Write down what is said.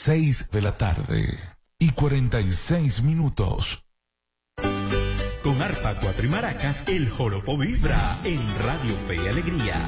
6:46. Con arpa, cuatro y maracas, el joropo vibra en Radio Fe y Alegría.